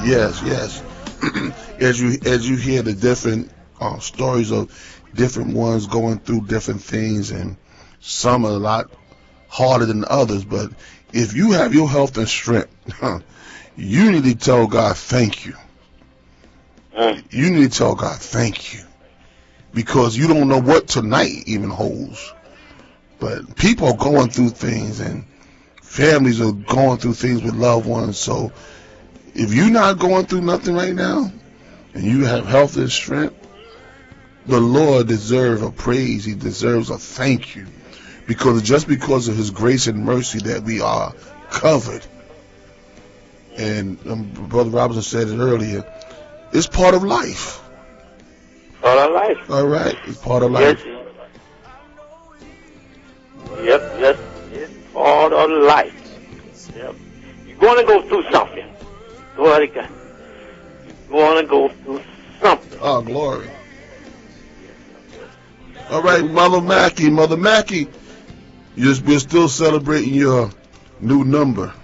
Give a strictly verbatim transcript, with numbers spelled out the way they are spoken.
Yes, yes. as you as you hear the different uh, stories of different ones going through different things, and some are a lot harder than others. But if you have your health and strength, you need to tell God thank you. Mm. You need to tell God thank you, because you don't know what tonight even holds. But people are going through things, and families are going through things with loved ones. So if you're not going through nothing right now, and you have health and strength, the Lord deserves a praise. He deserves a thank you, because just because of His grace and mercy that we are covered. And um, Brother Robinson said it earlier, it's part of life. Part of life. All right, it's part of life. Yes. Yep, yes, it's part of life. Yep. You're going to go through something. Glory to God. You're going to go through something. Oh, glory. All right, Mother Mackey, Mother Mackey, you're, we're still celebrating your new number.